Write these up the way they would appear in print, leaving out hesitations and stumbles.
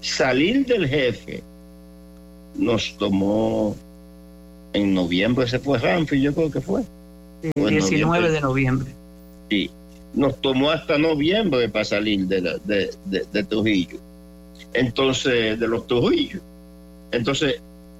Salir del jefe nos tomó en noviembre, se fue Ramfi, yo creo que fue. El 19 de noviembre. Sí, nos tomó hasta noviembre para salir de Trujillo. Entonces, de los Trujillos. Entonces,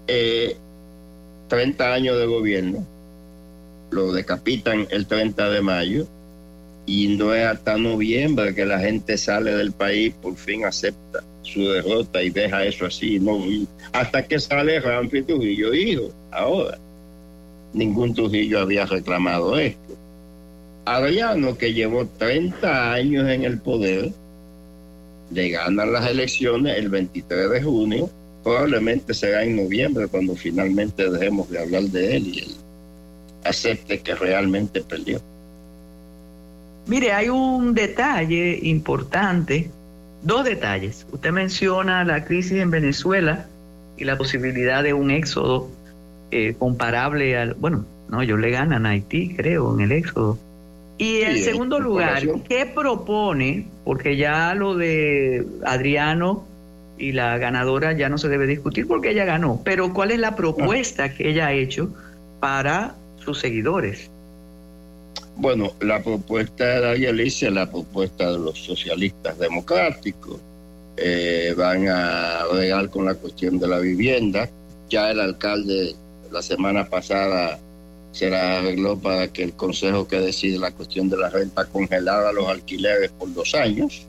30 años de gobierno, lo decapitan el 30 de mayo, y no es hasta noviembre que la gente sale del país, por fin acepta su derrota y deja eso así, ¿no? Y hasta que sale Ramfi Trujillo hijo. Ahora, ningún Trujillo había reclamado esto. Arellano, que llevó 30 años en el poder, le ganan las elecciones el 23 de junio, probablemente será en noviembre cuando finalmente dejemos de hablar de él y él acepte que realmente perdió. Mire, hay un detalle importante, dos detalles. Usted menciona la crisis en Venezuela y la posibilidad de un éxodo comparable al... Bueno, no, ellos le ganan a Haití, creo, en el éxodo. Y en segundo lugar, ¿qué propone? Porque ya lo de Adriano y la ganadora ya no se debe discutir porque ella ganó. Pero ¿cuál es la propuesta que ella ha hecho para sus seguidores? Bueno, la propuesta de Dalia Alicia es la propuesta de los socialistas democráticos. Van a bregar con la cuestión de la vivienda. Ya el alcalde la semana pasada se la arregló para que el consejo que decide la cuestión de la renta congelada los alquileres por 2 años.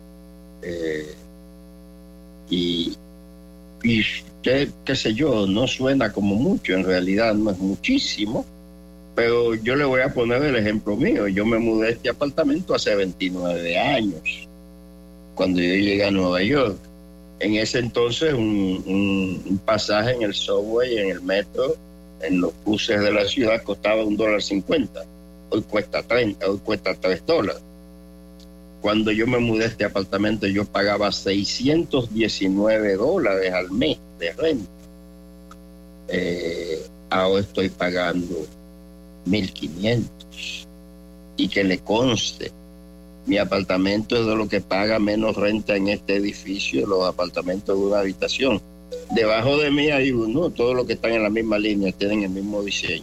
Y qué sé yo, no suena como mucho, en realidad no es muchísimo, pero yo le voy a poner el ejemplo mío. Yo me mudé a este apartamento hace 29 años, cuando yo llegué a Nueva York. En ese entonces un pasaje en el subway, en el metro, en los buses de la ciudad costaba $1.50. Hoy cuesta 30, hoy cuesta $3. Cuando yo me mudé a este apartamento, yo pagaba $619 al mes de renta. Ahora estoy pagando $1.500. Y que le conste, mi apartamento es de lo que paga menos renta en este edificio, los apartamentos de una habitación. Debajo de mí hay uno, todos los que están en la misma línea tienen el mismo diseño.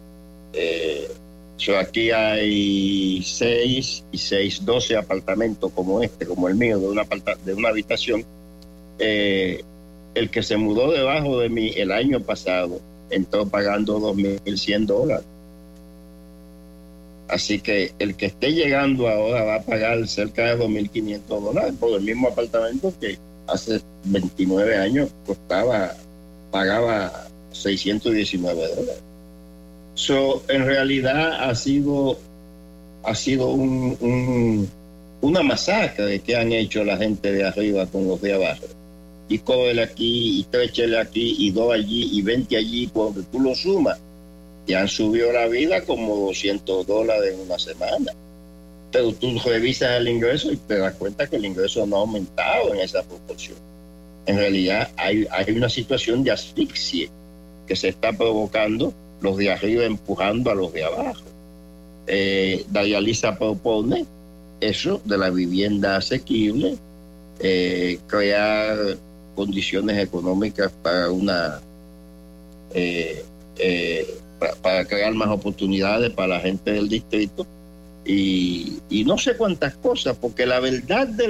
Aquí hay 12 apartamentos como este, como el mío, de una habitación. El que se mudó debajo de mí el año pasado entró pagando $2.100. Así que el que esté llegando ahora va a pagar cerca de $2.500 por el mismo apartamento que hace 29 años pagaba $619. En realidad ha sido una masacre que han hecho la gente de arriba con los de abajo. Y cógele aquí, y tréchele aquí, y 2 allí, y 20 allí, cuando tú lo sumas, te han subido la vida como $200 en una semana. Pero tú revisas el ingreso y te das cuenta que el ingreso no ha aumentado en esa proporción. En realidad hay una situación de asfixia que se está provocando, los de arriba empujando a los de abajo. Dalia Lisa propone eso de la vivienda asequible, crear condiciones económicas para para crear más oportunidades para la gente del distrito y no sé cuántas cosas, porque la verdad de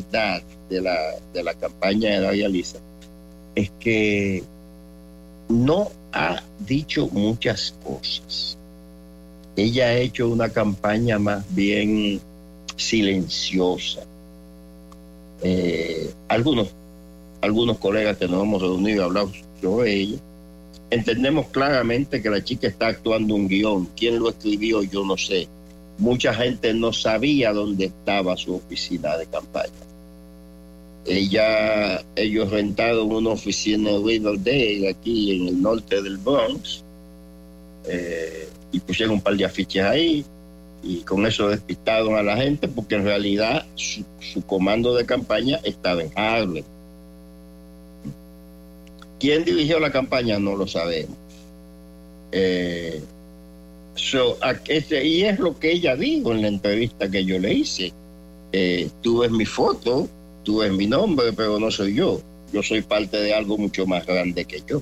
la campaña de Dalia Lisa es que no ha dicho muchas cosas. Ella ha hecho una campaña más bien silenciosa. Algunos colegas que nos hemos reunido y hablado sobre ella, entendemos claramente que la chica está actuando un guión. ¿Quién lo escribió? Yo no sé. Mucha gente no sabía dónde estaba su oficina de campaña. Ellos rentaron una oficina en Riverdale, aquí en el norte del Bronx, y pusieron un par de afiches ahí, y con eso despistaron a la gente, porque en realidad su comando de campaña estaba en Harlem. ¿Quién dirigió la campaña? No lo sabemos. Y es lo que ella dijo en la entrevista que yo le hice. Tú ves mi foto, tú ves mi nombre, pero no soy yo. Yo soy parte de algo mucho más grande que yo.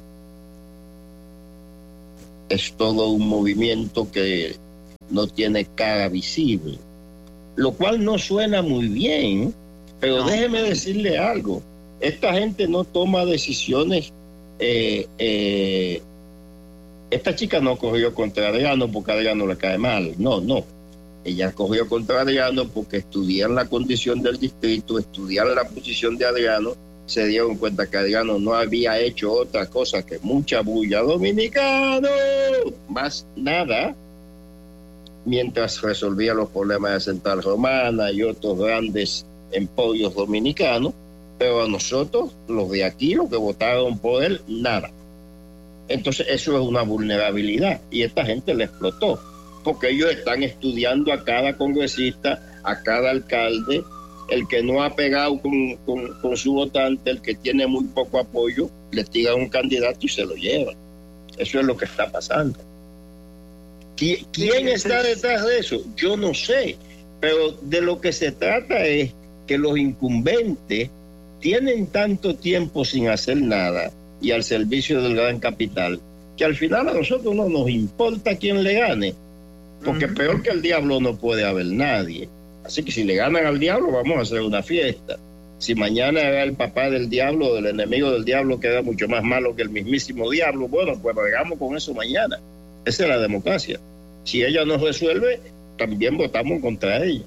Es todo un movimiento que no tiene cara visible, lo cual no suena muy bien, pero no. Déjeme decirle algo. Esta gente no toma decisiones. Esta chica no corrió contra Adriano porque a Adriano le cae mal. No. Ella corrió contra Adriano porque estudian la condición del distrito, estudian la posición de Adriano, se dieron cuenta que Adriano no había hecho otra cosa que mucha bulla. Dominicano, más nada, mientras resolvía los problemas de Central Romana y otros grandes emporios dominicanos, pero a nosotros, los de aquí, los que votaron por él, nada. Entonces eso es una vulnerabilidad y esta gente le explotó, porque ellos están estudiando a cada congresista, a cada alcalde. El que no ha pegado con su votante, el que tiene muy poco apoyo, le tira a un candidato y se lo lleva. Eso es lo que está pasando. ¿Quién está detrás de eso? Yo no sé, pero de lo que se trata es que los incumbentes tienen tanto tiempo sin hacer nada y al servicio del gran capital, que al final a nosotros no nos importa quién le gane, porque peor que el diablo no puede haber nadie. Así que si le ganan al diablo, vamos a hacer una fiesta. Si mañana era el papá del diablo, del enemigo del diablo, que era mucho más malo que el mismísimo diablo, bueno, pues regamos con eso mañana. Esa es la democracia. Si ella no resuelve, también votamos contra ella.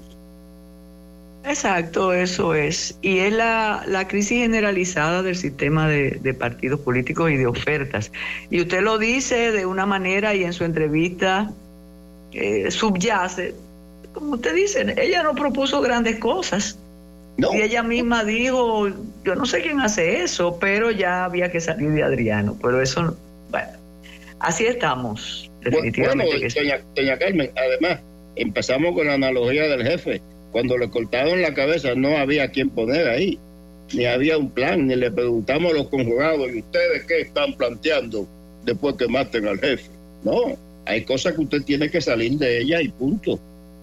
Exacto, eso es. Y es la crisis generalizada del sistema de partidos políticos y de ofertas. Y usted lo dice de una manera y en su entrevista subyace. Como usted dice, ella no propuso grandes cosas. No. Y ella misma dijo, yo no sé quién hace eso, pero ya había que salir de Adriano. Pero eso, bueno, así estamos, definitivamente. Bueno, doña Carmen, además, empezamos con la analogía del jefe. Cuando le cortaron la cabeza no había quien poner ahí, ni había un plan, ni le preguntamos a los conjurados, ¿y ustedes qué están planteando después que maten al jefe? No, hay cosas que usted tiene que salir de ellas y punto.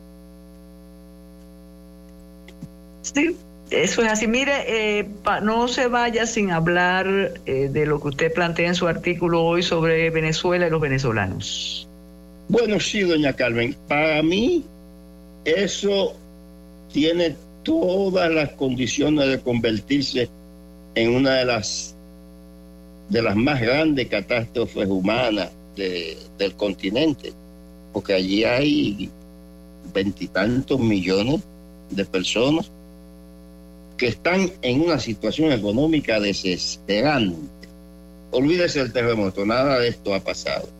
Sí, eso es así. Mire, no se vaya sin hablar de lo que usted plantea en su artículo hoy sobre Venezuela y los venezolanos. Bueno, sí, doña Carmen, para mí eso tiene todas las condiciones de convertirse en una de las más grandes catástrofes humanas del continente, porque allí hay 20 y tantos millones de personas que están en una situación económica desesperante. Olvídese del terremoto, nada de esto ha pasado.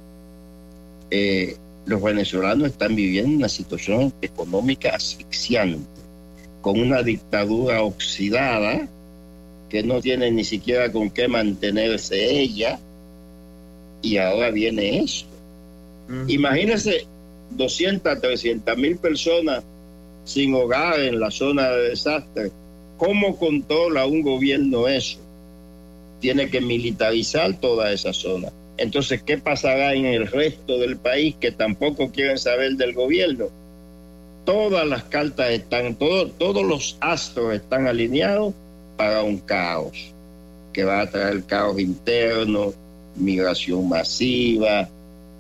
Los venezolanos están viviendo una situación económica asfixiante, con una dictadura oxidada que no tiene ni siquiera con qué mantenerse ella, y ahora viene eso. Imagínense 200, 300 mil personas sin hogar en la zona de desastre. ¿Cómo controla un gobierno eso? Tiene que militarizar toda esa zona. Entonces, ¿qué pasará en el resto del país que tampoco quieren saber del gobierno? Todas las cartas están, todos los astros están alineados para un caos, que va a traer caos interno, migración masiva,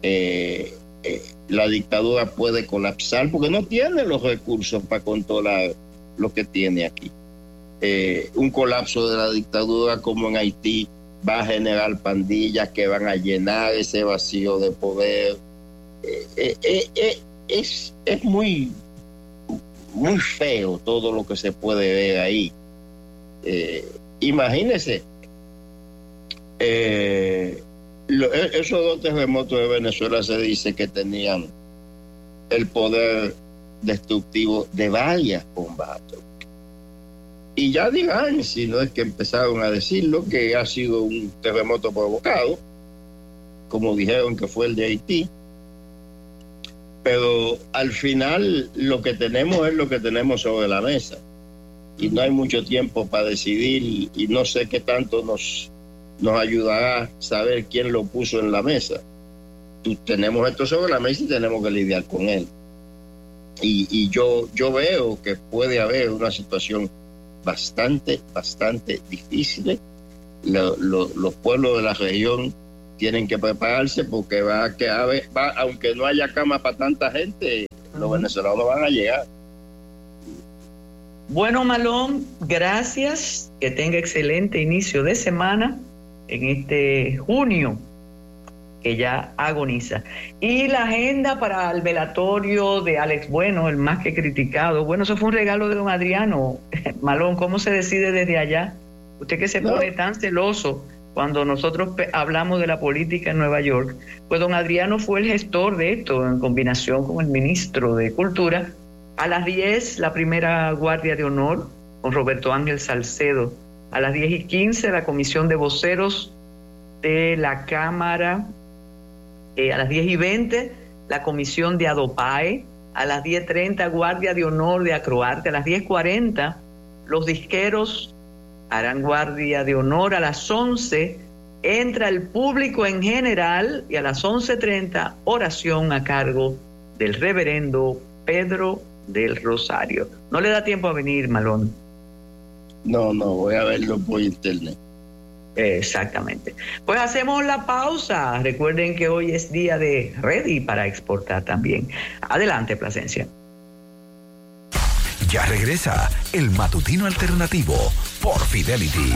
la dictadura puede colapsar porque no tiene los recursos para controlar lo que tiene aquí. Un colapso de la dictadura como en Haití va a generar pandillas que van a llenar ese vacío de poder. Es muy feo todo lo que se puede ver ahí. Imagínese esos dos terremotos de Venezuela, se dice que tenían el poder destructivo de varias bombas. Y ya dirán, si no es que empezaron a decirlo, que ha sido un terremoto provocado, como dijeron que fue el de Haití. Pero al final lo que tenemos es lo que tenemos sobre la mesa. Y no hay mucho tiempo para decidir, y no sé qué tanto nos ayudará saber quién lo puso en la mesa. Tenemos esto sobre la mesa y tenemos que lidiar con él. Y yo veo que puede haber una situación bastante difíciles. Los pueblos de la región tienen que prepararse porque aunque no haya cama para tanta gente, los venezolanos van a llegar. Bueno, Malón, gracias. Que tenga excelente inicio de semana en este junio que ya agoniza. Y la agenda para el velatorio de Alex Bueno, el más que criticado. Bueno, eso fue un regalo de don Adriano. Malón, ¿cómo se decide desde allá? Usted que se pone tan celoso cuando nosotros hablamos de la política en Nueva York. Pues don Adriano fue el gestor de esto en combinación con el ministro de Cultura. A las 10, la primera guardia de honor con Roberto Ángel Salcedo. A las 10:15, la comisión de voceros de la Cámara. A las 10:20, la comisión de Adopae. A las 10:30, guardia de honor de Acroarte. A las 10:40, los disqueros harán guardia de honor. A las 11, entra el público en general. Y a las 11:30, oración a cargo del reverendo Pedro del Rosario. No le da tiempo a venir, Malón. No, voy a verlo por internet. Exactamente. Pues hacemos la pausa. Recuerden que hoy es día de Ready para exportar también. Adelante, Plasencia. Ya regresa el matutino alternativo por Fidelity.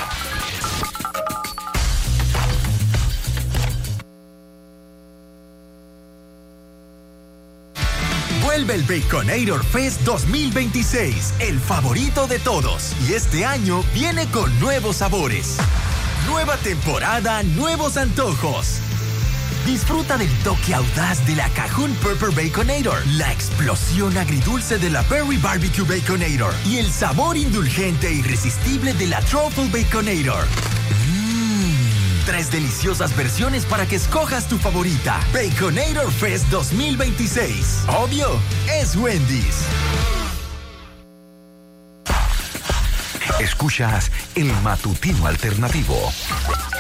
Vuelve el Baconator Fest 2026, el favorito de todos. Y este año viene con nuevos sabores. Nueva temporada, nuevos antojos. Disfruta del toque audaz de la Cajun Pepper Baconator, la explosión agridulce de la Berry Barbecue Baconator y el sabor indulgente e irresistible de la Truffle Baconator. 3 deliciosas versiones para que escojas tu favorita. Baconator Fest 2026. Obvio, es Wendy's. Escuchas el matutino alternativo.